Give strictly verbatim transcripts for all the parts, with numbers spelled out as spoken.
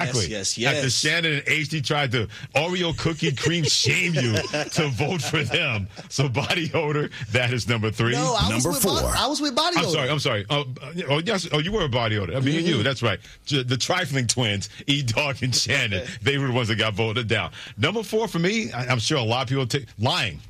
Exactly. Yes, yes, yes. After Shannon and H D tried to Oreo cookie cream shame you to vote for them. So body odor, that is number three. No, I Number was with four. Body, I was with body I'm odor. sorry. I'm sorry. Oh, oh, yes. Oh, you were a body odor. I mean, Mm-hmm. you. That's right. J- The trifling twins, E-Dog and Shannon. They were the ones that got voted down. Number four for me, I- I'm sure a lot of people take lying.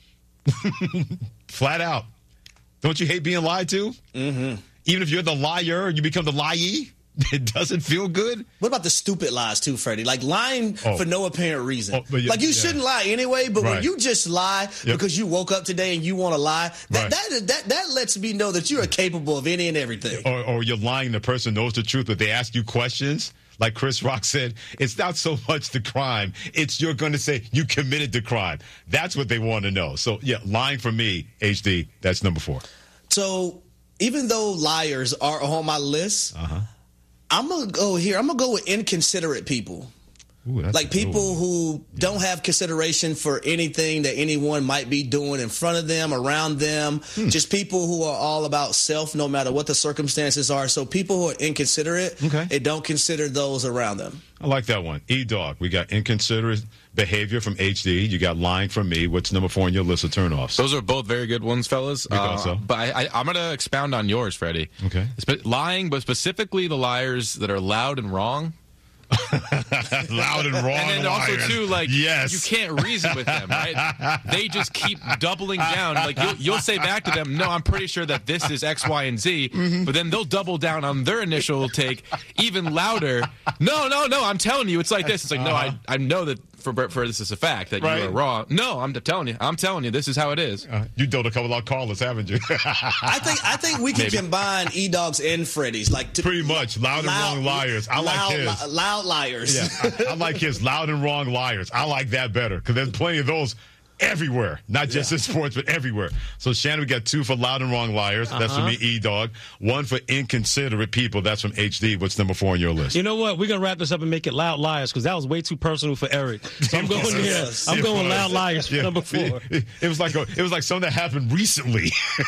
Flat out. Don't you hate being lied to? Mm-hmm. Even if you're the liar, you become the liee. It doesn't feel good. What about the stupid lies too, Freddie? Like lying Oh. for no apparent reason. Oh, but yeah, like you yeah. shouldn't lie anyway, but Right. when you just lie Yep. because you woke up today and you want to lie, that, Right. that that that lets me know that you are capable of any and everything. Or, or you're lying. The person knows the truth, but they ask you questions. Like Chris Rock said, it's not so much the crime. It's you're going to say you committed the crime. That's what they want to know. So, yeah, lying for me, H D, that's number four. So even though liars are on my list, Uh-huh. I'm gonna go here. I'm gonna go with inconsiderate people. Ooh, that's Like a good people one. who don't have consideration for anything that anyone might be doing in front of them, around them. Hmm. Just people who are all about self, no matter what the circumstances are. So people who are inconsiderate Okay. and don't consider those around them. I like that one. E-Dog, we got inconsiderate behavior from H D. You got lying from me. What's number four on your list of turnoffs? Those are both very good ones, fellas. We thought Uh, so. But I, I, I'm going to expound on yours, Freddie. Okay. Spe- lying, but specifically the liars that are loud and wrong. Loud and wrong. And then also liars. too, like yes. you can't reason with them, right? They just keep doubling down. Like you'll, you'll say back to them, "No, I'm pretty sure that this is X, Y, and Z," Mm-hmm. but then they'll double down on their initial take even louder. No, no, no, I'm telling you, it's like this. It's like, no, I, I know that for for this is a fact that Right. you are wrong. No, I'm telling you, I'm telling you, this is how it is. Uh, you told a couple of callers, haven't you? I think I think we can Maybe. combine E-Dogs and Freddy's. Like to, Pretty much. Loud and wrong liars. I like loud, his. li- loud liars. Yeah, I, I like his loud and wrong liars. I like that better because there's plenty of those everywhere, not just in sports, but everywhere. So, Shannon, we got two for loud and wrong liars. That's Uh-huh. from me, E-Dog. One for inconsiderate people. That's from H D. What's number four on your list? You know what? We're gonna wrap this up and make it loud liars because that was way too personal for Eric. So I'm going here. I'm It going was. loud liars for Yeah. number four. It, it was like a, it was like something that happened recently.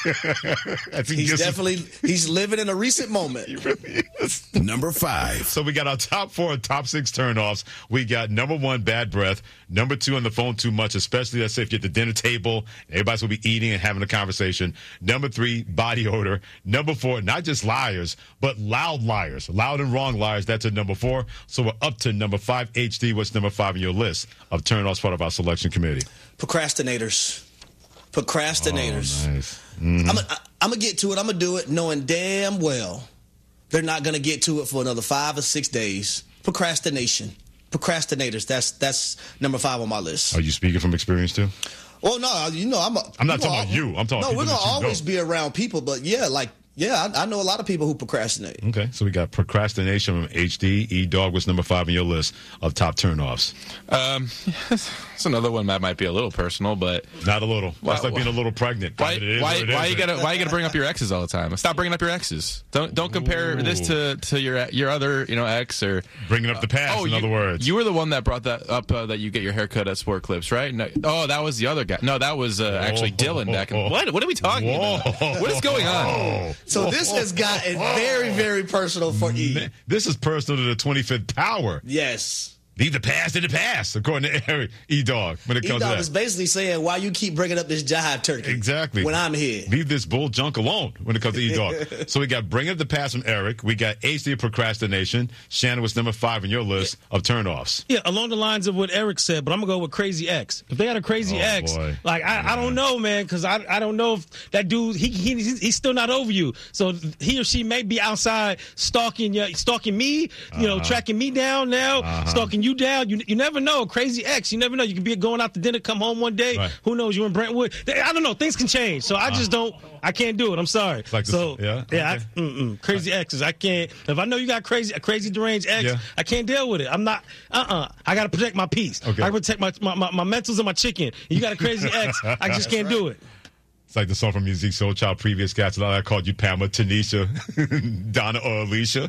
I think He's this is- definitely he's living in a recent moment. he really is. Number five. So we got our top four and top six turnoffs. We got number one, bad breath. Number two, on the phone too much, especially let's say if you're at the dinner table, everybody's going to be eating and having a conversation. Number three, body odor. Number four, not just liars, but loud liars. Loud and wrong liars. That's at number four. So we're up to number five. H D, what's number five on your list of turnoffs, part of our selection committee? Procrastinators. Procrastinators. Oh, nice. Mhm. I'm gonna I'm gonna get to it. I'm gonna do it knowing damn well they're not gonna get to it for another five or six days. Procrastination. Procrastinators. That's that's number five on my list. Are you speaking from experience too? Well, no, you know I'm. A, I'm not you know, talking about you. I'm talking No, people we're gonna that you always know. be around people, but yeah, like yeah, I, I know a lot of people who procrastinate. Okay, so we got procrastination from H D. E-Dog, what's number five on your list of top turnoffs? Um, it's another one that might be a little personal, but Not a little. That's Why- like being a little pregnant. why It is why or it why you isn't. gotta why you gotta bring up your exes all the time? Stop bringing up your exes. Don't don't compare Ooh. this to, to your your other you know ex or Bringing up the past, in you, other words. You were the one that brought that up uh, that you get your haircut at Sport Clips, right? No, oh, that was the other guy. No, that was uh, actually Dylan back in. What? What are we talking Whoa. about? What is going on? Whoa. So this has gotten very, very personal for E. Man, this is personal to the twenty-fifth power. Yes. Leave the past in the past, according to Eric E-Dog, when it comes E-Dog to is that. basically saying, why you keep bringing up this jive turkey? Exactly. When I'm here. Leave this bull junk alone when it comes to E-Dog. So we got Bring Up the Past from Eric. We got H D Procrastination. Shannon was number five on your list of turnoffs. Yeah, along the lines of what Eric said, but I'm gonna go with Crazy X. If they had a Crazy Oh, X, boy. like I, I don't know, man, because I I don't know if that dude he, he he's still not over you. So he or she may be outside stalking you, stalking me, you know, tracking me down now, Uh-huh. stalking you down. You you never know. Crazy X, you never know. You could be going out to dinner, come home one day. Right. Who knows? You're in Brentwood. They- I don't know. Things can change. So I just don't. I can't do it. I'm sorry. like the- so yeah, yeah. okay. I, mm-mm, crazy X's. I can't. If I know you got crazy, a crazy deranged X, Yeah. I can't deal with it. I'm not. Uh. uh I got to protect my peace. Okay. I protect my, my my my mentals and my chicken. You got a crazy X. I just can't do it. It's like the song from Music Soul Child, previous cats. I called you Pamela, Tanisha, Donna, or Alicia.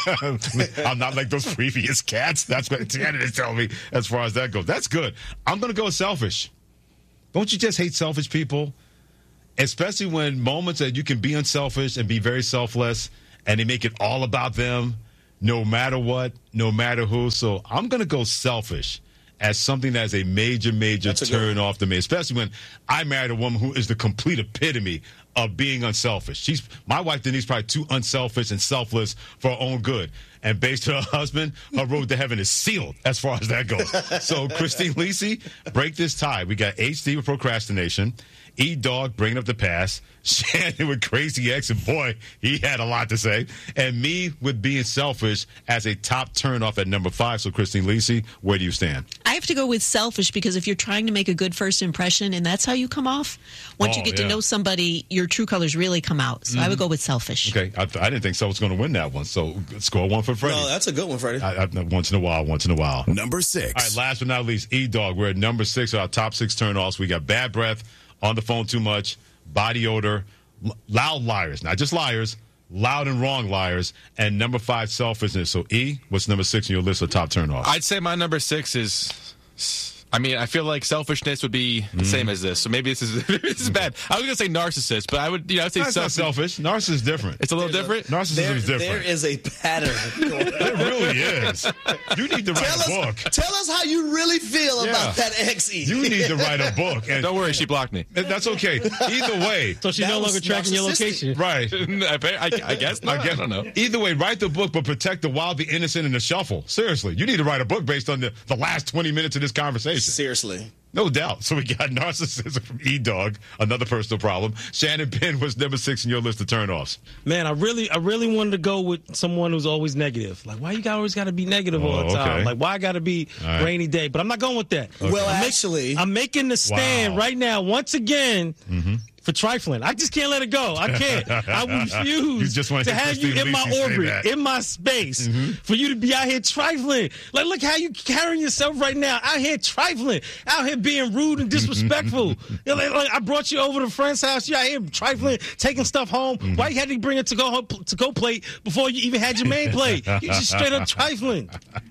I'm not like those previous cats. That's what Tanner is telling me as far as that goes. That's good. I'm going to go selfish. Don't you just hate selfish people? Especially when moments that you can be unselfish and be very selfless and they make it all about them. no matter what, no matter who. So I'm going to go selfish as something that's a major, major That's a turn good off to me, especially when I married a woman who is the complete epitome of being unselfish. She's my wife Denise, probably too unselfish and selfless for her own good. And based on her husband, her road to heaven is sealed as far as that goes. So Christine Lisi, break this tie. We got H D with procrastination, E-Dog bringing up the past, Shannon with Crazy Ex, and boy, he had a lot to say, and me with being selfish as a top turnoff at number five. So Christine Lisi, where do you stand? I have to go with selfish because if you're trying to make a good first impression and that's how you come off, once Oh, you get yeah. to know somebody, your true colors really come out. So I would go with selfish. Okay, I, I didn't think so was going to win that one. So score one for Freddie. No, that's a good one, Freddie. I, I, once in a while, once in a while. Number All six. right, last but not least, E-Dog. We're at number six of our top six turnoffs. We got bad breath, on the phone too much, body odor, l- loud liars, not just liars, loud and wrong liars, and number five, selfishness. So, E, what's number six in your list of top turnoffs? I'd say my number six is. I mean, I feel like selfishness would be the same as this. So maybe this is this is bad. I was gonna say narcissist, but I would, you know, I'd say That's not selfish. selfish. Narcissism is different. It's a little different. Narcissism There, is different. there is a pattern. going on. It really is. You need to write Tell a us, book. tell us how you really feel Yeah. about that X E. You need to write a book. And Don't worry, she blocked me. and that's okay. Either way. So she's That no was longer tracking your narcissistic. location. Right. I, I guess not. I, guess- don't know. Either way, write the book, but protect the wild, the innocent, and the shuffle. Seriously, you need to write a book based on the, the last twenty minutes of this conversation. Seriously. No doubt. So we got narcissism from E-Dog, another personal problem. Shannon Penn was number six in your list of turnoffs. Man, I really, I really wanted to go with someone who's always negative. Like, why you got always got to be negative all Oh, the time? okay. Like, why I got to be All right. rainy day? But I'm not going with that. Well, I'm make- actually, I'm making the stand Wow. right now once again Mm-hmm. for trifling. I just can't let it go. I can't. I refuse You just wanna to hear have you Christine in my Lisi say orbit, that. Mm-hmm. in my space, for you to be out here trifling. Like, look how you carrying yourself right now, out here trifling, out here being rude and disrespectful. You know, like, like, I brought you over to a friend's house. You out here trifling, taking stuff home. Mm-hmm. Why you had to bring it to go home, to go plate before you even had your main plate? You just straight up trifling.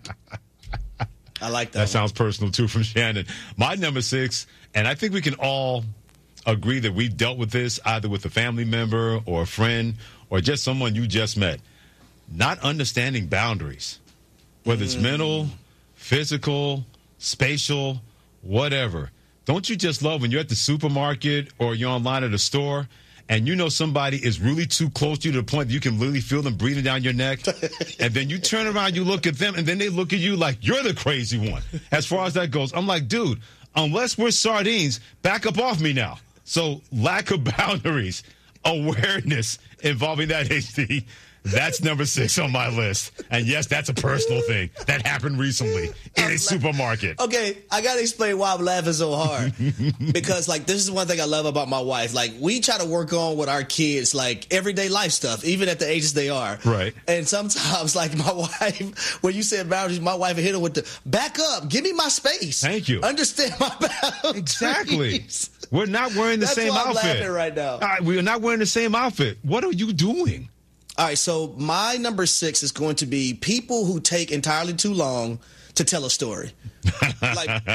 I like that. That sounds personal, too, from Shannon. My number six, and I think we can all agree that we've dealt with this either with a family member or a friend or just someone you just met. Not understanding boundaries, whether it's mental, physical, spatial, whatever. Don't you just love when you're at the supermarket or you're online at a store and you know somebody is really too close to you to the point that you can literally feel them breathing down your neck, and then you turn around, you look at them, and then they look at you like you're the crazy one. As far as that goes, I'm like, dude, unless we're sardines, back up off me now. So lack of boundaries, awareness involving that H D, that's number six on my list. And yes, that's a personal thing that happened recently in a supermarket. Okay, I gotta explain why I'm laughing so hard. Because like this is one thing I love about my wife. Like we try to work on with our kids like everyday life stuff, even at the ages they are. Right. And sometimes like my wife, when you said boundaries, my wife would hit her with the back up, give me my space. Thank you. Understand my boundaries. Exactly. We're not wearing the That's same why I'm outfit. laughing right now. All right, we're not wearing the same outfit. What are you doing? All right, so my number six is going to be people who take entirely too long to tell a story. Like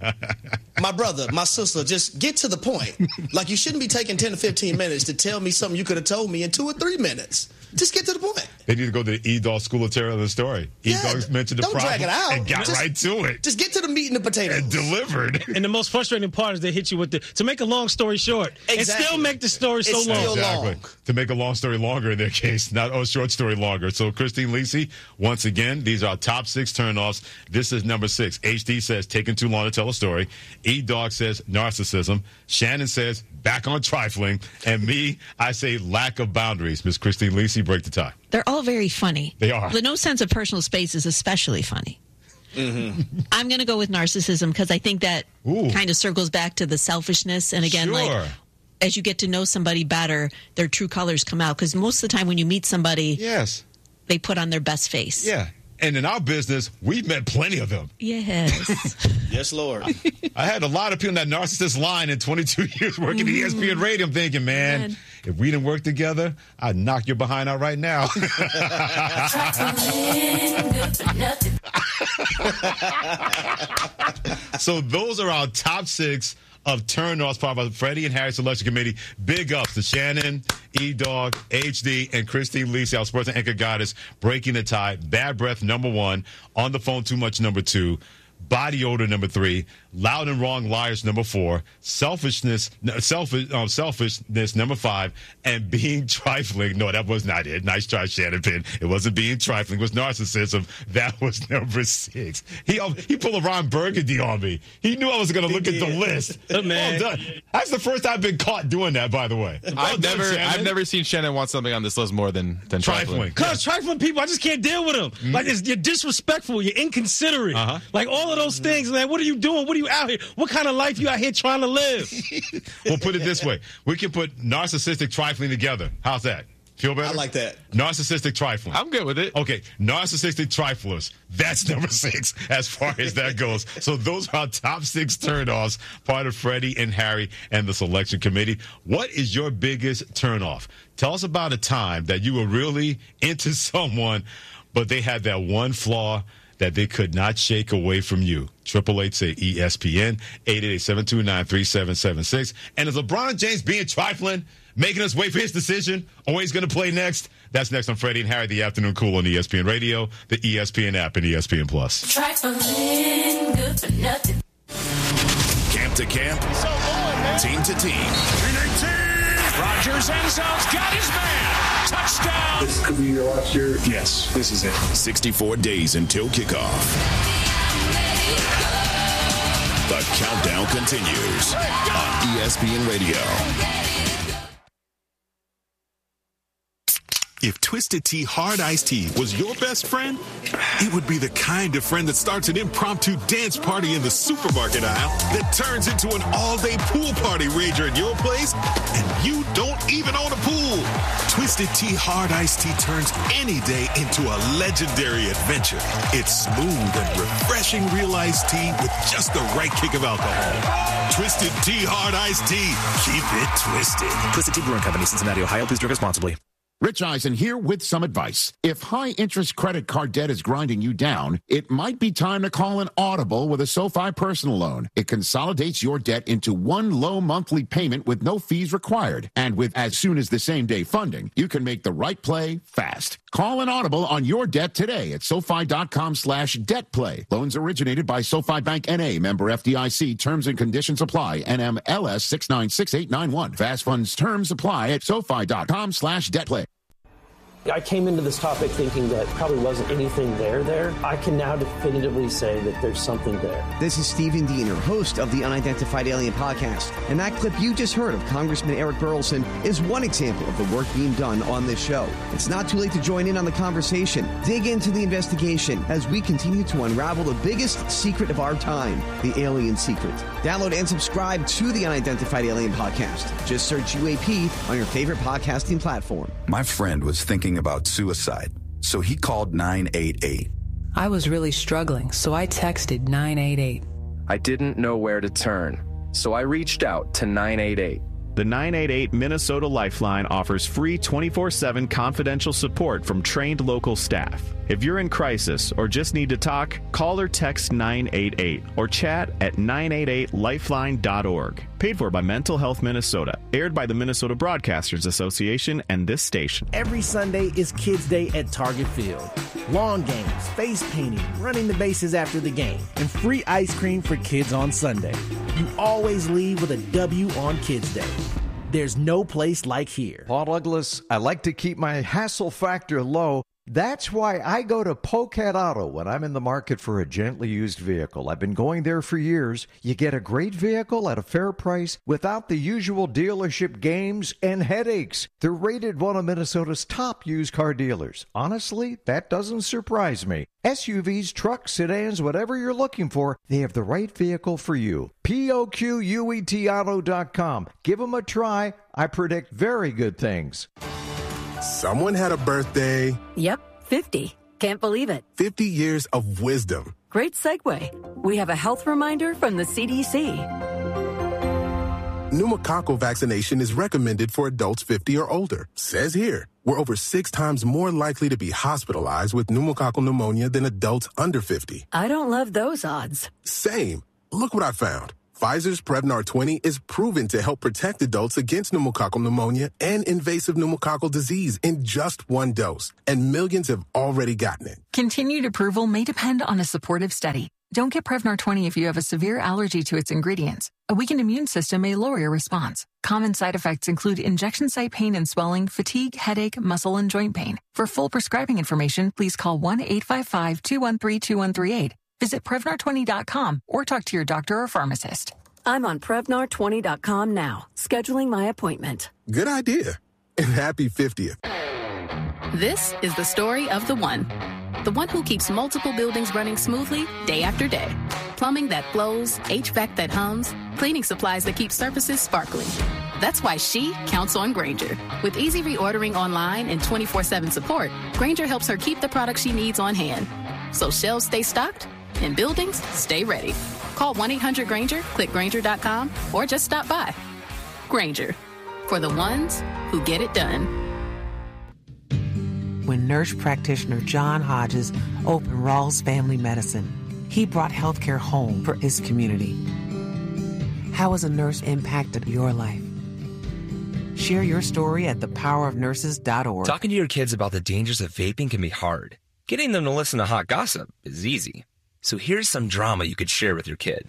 my brother, my sister, just get to the point. Like you shouldn't be taking ten to fifteen minutes to tell me something you could have told me in two or three minutes. Just get to the point. They need to go to the E-Dog School of Terror of the story. Yeah, E-Dog mentioned the don't problem drag it out. and got Just- right to it Just get to the meat and the potatoes. and delivered. And the most frustrating part is they hit you with the, to make a long story short, and Exactly. still make the story so It's long. still Exactly. long. To make a long story longer in their case, not a short story longer. So, Christine Lisi, once again, these are our top six turnoffs. This is number six. H D says taking too long to tell a story. E-Dog says narcissism. Shannon says back on trifling. And me, I say lack of boundaries. Miss Christine Lisi, break the tie. They're all very funny. They are. The no sense of personal space is especially funny. I'm going to go with narcissism because I think that Ooh. kind of circles back to the selfishness. And again, Sure. like as you get to know somebody better, their true colors come out. Because most of the time when you meet somebody, Yes. they put on their best face. Yeah. And in our business, we've met plenty of them. Yes. Yes, Lord. I had a lot of people in that narcissist line in twenty-two years working at E S P N Radio. I'm thinking, man, Man. if we didn't work together, I'd knock your behind out right now. So those are our top six of turn-offs part of the Freddie and Harry Selection Committee. Big ups to Shannon, E-Dog, H D, and Christine Lisi, our sports anchor goddess, breaking the tie. Bad breath, number one. On the phone, too much, number two. Body odor, number three. Loud and wrong liars, number four. Selfishness, selfish, um, selfishness, number five. And being trifling. No, that was not it. Nice try, Shannon Penn. It wasn't being trifling. It was narcissism. That was number six. He he pulled a Ron Burgundy on me. He knew I was going to look at the list. Man. Well done. That's the first time I've been caught doing that, by the way. Well I've done, never, Shannon. I've never seen Shannon want something on this list more than than Trifling. trifling. Cause trifling people, I just can't deal with them. Mm-hmm. Like it's, you're disrespectful, you're inconsiderate, Uh-huh. like all of those things. Man, what are you doing? What are you out here? What kind of life you out here trying to live? We'll put it this way. We can put narcissistic trifling together. How's that? Feel better? I like that. Narcissistic trifling. I'm good with it. Okay, narcissistic triflers. That's number six as far as that goes. So those are our top six turnoffs, part of Freddie and Harry and the selection committee. What is your biggest turnoff? Tell us about a time that you were really into someone, but they had that one flaw that they could not shake away from you. Triple eight say E S P N, eight eight eight, seven two nine, three seven seven six. And is LeBron James being trifling, making us wait for his decision on when he's going to play next? That's next on Freddie and Harry, the Afternoon Cool on E S P N Radio, the E S P N app, and E S P N Plus. Trifling, good for nothing. Camp to camp, team to team. Rodgers end zone's got his man. Touchdown. This could be your last year. Yes, this is it. sixty-four days until kickoff. The countdown continues on E S P N Radio. If Twisted Tea Hard Iced Tea was your best friend, it would be the kind of friend that starts an impromptu dance party in the supermarket aisle that turns into an all-day pool party rager at your place, and you don't even own a pool. Twisted Tea Hard Iced Tea turns any day into a legendary adventure. It's smooth and refreshing real iced tea with just the right kick of alcohol. Twisted Tea Hard Iced Tea. Keep it twisted. Twisted Tea Brewing Company, Cincinnati, Ohio. Please drink responsibly. Rich Eisen here with some advice. If high-interest credit card debt is grinding you down, it might be time to call an Audible with a SoFi personal loan. It consolidates your debt into one low monthly payment with no fees required. And with as soon as the same-day funding, you can make the right play fast. Call an Audible on your debt today at SoFi.com slash debt play. Loans originated by SoFi Bank N A, member F D I C. Terms and conditions apply. N M L S six nine six eight nine one. Fast funds terms apply at SoFi.com slash debt play. I came into this topic thinking that probably wasn't anything there there. I can now definitively say that there's something there. This is Stephen Diener, host of the Unidentified Alien Podcast. And that clip you just heard of Congressman Eric Burleson is one example of the work being done on this show. It's not too late to join in on the conversation. Dig into the investigation as we continue to unravel the biggest secret of our time, the alien secret. Download and subscribe to the Unidentified Alien Podcast. Just search U A P on your favorite podcasting platform. My friend was thinking about suicide, so he called nine eight eight. I was really struggling, so I texted nine eight eight. I didn't know where to turn, so I reached out to nine eight eight. The nine eight eight Minnesota Lifeline offers free twenty-four seven confidential support from trained local staff. If you're in crisis or just need to talk, call or text nine eight eight or chat at nine eight eight lifeline dot org. Paid for by Mental Health Minnesota. Aired by the Minnesota Broadcasters Association and this station. Every Sunday is Kids Day at Target Field. Lawn games, face painting, running the bases after the game, and free ice cream for kids on Sunday. You always leave with a W on Kids Day. There's no place like here. Paul Douglas, I like to keep my hassle factor low. That's why I go to Pocat Auto when I'm in the market for a gently used vehicle. I've been going there for years. You get a great vehicle at a fair price without the usual dealership games and headaches. They're rated one of Minnesota's top used car dealers. Honestly, that doesn't surprise me. S U Vs, trucks, sedans, whatever you're looking for, they have the right vehicle for you. P O Q U E T auto dot com. Give them a try. I predict very good things. Someone had a birthday. Yep, fifty. Can't believe it. fifty years of wisdom. Great segue. We have a health reminder from the C D C. Pneumococcal vaccination is recommended for adults fifty or older. Says here, we're over six times more likely to be hospitalized with pneumococcal pneumonia than adults under fifty. I don't love those odds. Same. Look what I found. Pfizer's Prevnar twenty is proven to help protect adults against pneumococcal pneumonia and invasive pneumococcal disease in just one dose, and millions have already gotten it. Continued approval may depend on a supportive study. Don't get Prevnar twenty if you have a severe allergy to its ingredients. A weakened immune system may lower your response. Common side effects include injection site pain and swelling, fatigue, headache, muscle, and joint pain. For full prescribing information, please call one eight five five, two one three, two one three eight. Visit Prevnar twenty dot com or talk to your doctor or pharmacist. I'm on Prevnar twenty dot com now, scheduling my appointment. Good idea. And happy fiftieth. This is the story of the one. The one who keeps multiple buildings running smoothly day after day. Plumbing that flows, H V A C that hums, cleaning supplies that keep surfaces sparkling. That's why she counts on Grainger. With easy reordering online and twenty-four seven support, Grainger helps her keep the products she needs on hand. So shelves stay stocked and buildings stay ready. Call one eight hundred Grainger, click Grainger dot com, or just stop by. Grainger, for the ones who get it done. When nurse practitioner John Hodges opened Rawls Family Medicine, he brought healthcare home for his community. How has a nurse impacted your life? Share your story at the power of nurses dot org. Talking to your kids about the dangers of vaping can be hard. Getting them to listen to hot gossip is easy. So here's some drama you could share with your kid.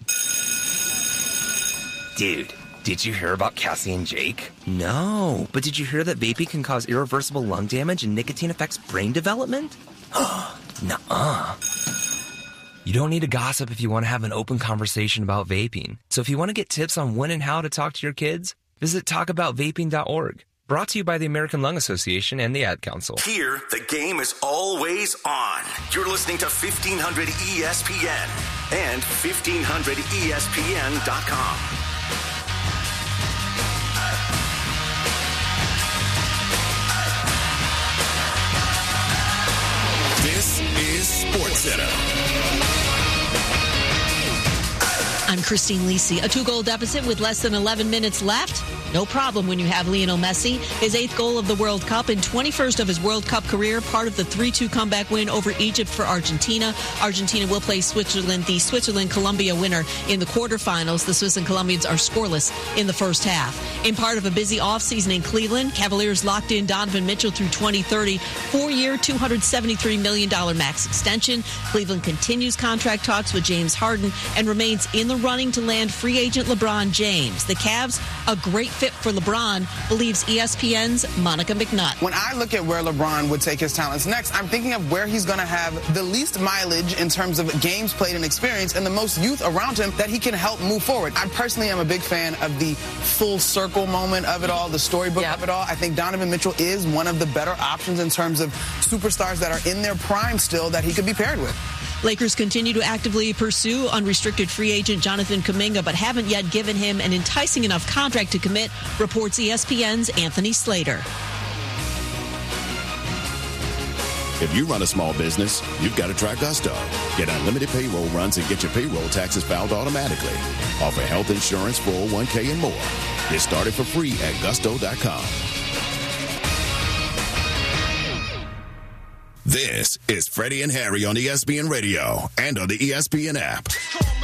Dude, did you hear about Cassie and Jake? No, but did you hear that vaping can cause irreversible lung damage and nicotine affects brain development? Nuh-uh. You don't need to gossip if you want to have an open conversation about vaping. So if you want to get tips on when and how to talk to your kids, visit talk about vaping dot org. Brought to you by the American Lung Association and the Ad Council. Here, the game is always on. You're listening to fifteen hundred E S P N and fifteen hundred E S P N dot com. This is SportsCenter. I'm Christine Lisi. A two-goal deficit with less than eleven minutes left? No problem when you have Lionel Messi. His eighth goal of the World Cup and twenty-first of his World Cup career, part of the three two comeback win over Egypt for Argentina. Argentina will play Switzerland, the Switzerland-Colombia winner, in the quarterfinals. The Swiss and Colombians are scoreless in the first half. In part of a busy offseason in Cleveland, Cavaliers locked in Donovan Mitchell through twenty thirty, four-year, two hundred seventy-three million dollars max extension. Cleveland continues contract talks with James Harden and remains in the running to land free agent LeBron James. The Cavs, a great fit for LeBron, believes E S P N's Monica McNutt. When I look at where LeBron would take his talents next, I'm thinking of where he's going to have the least mileage in terms of games played and experience and the most youth around him that he can help move forward. I personally am a big fan of the full circle moment of it all, the storybook yep. of it all. I think Donovan Mitchell is one of the better options in terms of superstars that are in their prime still that he could be paired with. Lakers continue to actively pursue unrestricted free agent Jonathan Kuminga, but haven't yet given him an enticing enough contract to commit, reports E S P N's Anthony Slater. If you run a small business, you've got to try Gusto. Get unlimited payroll runs and get your payroll taxes filed automatically. Offer health insurance, four oh one k, and more. Get started for free at gusto dot com. This is Freddie and Harry on E S P N Radio and on the E S P N app.